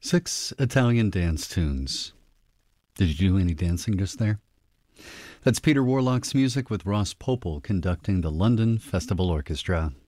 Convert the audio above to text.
6 Italian dance tunes. Did you do any dancing just there? That's Peter Warlock's music with Ross Popel conducting the London Festival Orchestra.